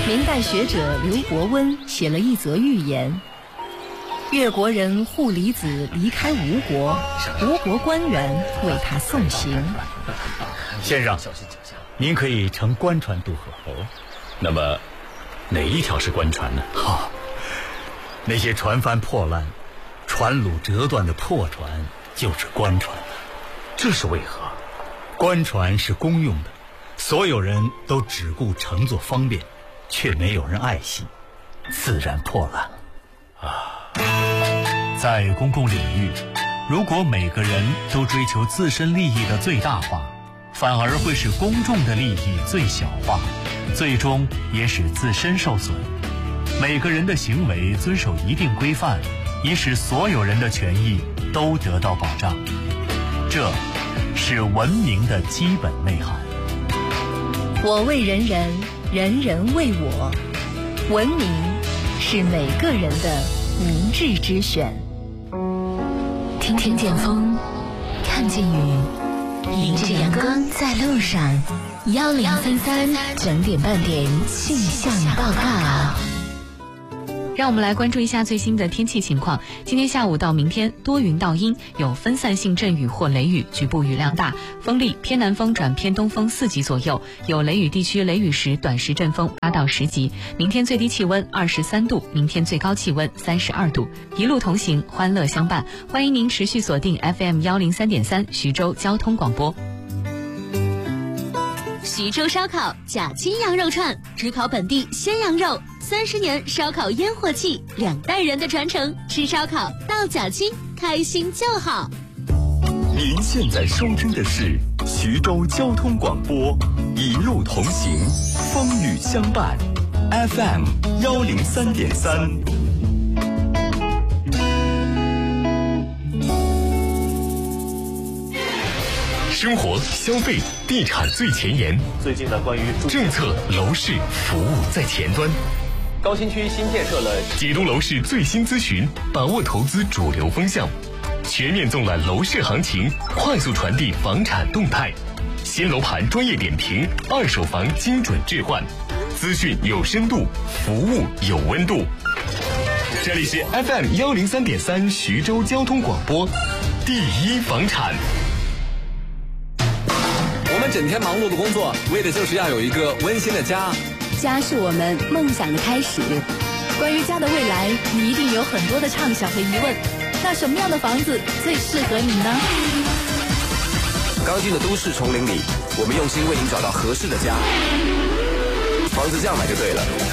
明代学者刘伯温写了一则寓言：越国人护离子离开吴国，吴国官员为他送行。 先生，您可以乘官船渡河。 那么哪一条是官船呢？ 那些船帆破烂、船橹折断的破船就是官船。 这是为何？ 官船是公用的，所有人都只顾乘坐方便，却没有人爱惜，自然破烂了。 在公共领域，如果每个人都追求自身利益的最大化，反而会使公众的利益最小化，最终也使自身受损。每个人的行为遵守一定规范，以使所有人的权益都得到保障。这是文明的基本内涵。 我为人人，人人为我。文明是每个人的明智之选。 听见风，看见雨，迎着阳光在路上。1033整点半点气象报告。 让我们来关注一下最新的天气情况。今天下午到明天多云到阴，有分散性阵雨或雷雨，局部雨量大，风力偏南风转偏东风4级左右，有雷雨地区雷雨时短时阵风8到10级。明天最低气温23度，明天最高气温32度。一路同行，欢乐相伴。欢迎您持续锁定 FM 103.3徐州交通广播。 徐州烧烤假期羊肉串，只烤本地鲜羊肉，30年烧烤烟火气，2代人的传承，吃烧烤到假期，开心就好。 您现在收听的是徐州交通广播，一路同行，风雨相伴 ，FM 103.3。生活、消费、地产最前沿。 最近的关于政策、楼市、服务在前端。 高新区新建设了解读楼市最新资讯，把握投资主流风向，全面纵览楼市行情，快速传递房产动态。新楼盘专业点评，二手房精准置换，资讯有深度，服务有温度。这里是 FM 103.3徐州交通广播，第一房产。 我们整天忙碌的工作，为的就是要有一个温馨的家。 家是我们梦想的开始。关于家的未来，你一定有很多的畅想和疑问。那什么样的房子最适合你呢？ 刚进的都市丛林里，我们用心为您找到合适的家。房子这样买就对了。